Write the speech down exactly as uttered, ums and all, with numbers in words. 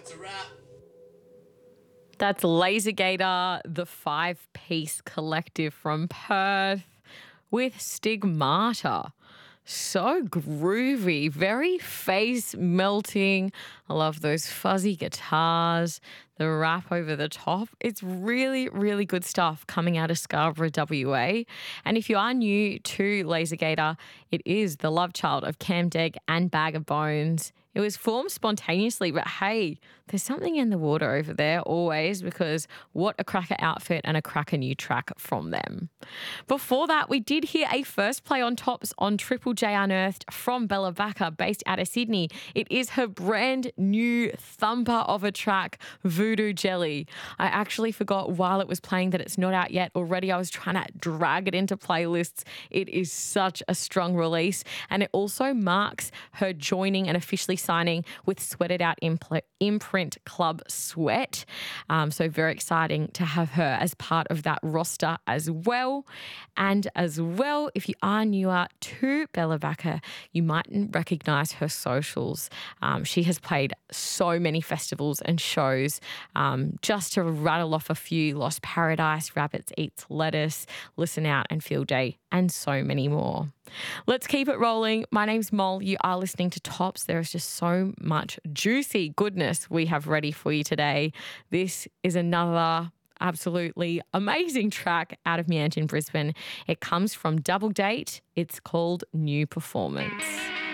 That's Lasergator, the five-piece collective from Perth with Stigmata. So groovy, very face-melting. I love those fuzzy guitars, the rap over the top. It's really, really good stuff coming out of Scarborough, W A. And if you are new to Lasergator, it is the love child of Cam Degg and Bag of Bones. It was formed spontaneously, but hey, there's something in the water over there always, because what a cracker outfit and a cracker new track from them. Before that, we did hear a first play on tops on Triple J Unearthed from Bella Backer, based out of Sydney. It is her brand new thumper of a track, Voodoo Jelly. I actually forgot while it was playing that it's not out yet. Already I was trying to drag it into playlists. It is such a strong release, and it also marks her joining and officially signing with Sweated Out Impl- Imprint Club Sweat. Um, so very exciting to have her as part of that roster as well. And as well, if you are newer to Bella Backer, you mightn't recognise her socials. Um, she has played so many festivals and shows. Um, just to rattle off a few: Lost Paradise, Rabbits Eats Lettuce, Listen Out and Field Day, and so many more. Let's keep it rolling. My name's Mol. You are listening to Tops. There is just so much juicy goodness we have ready for you today. This is another absolutely amazing track out of Meanjin, Brisbane. It comes from Double Date. It's called New Performance.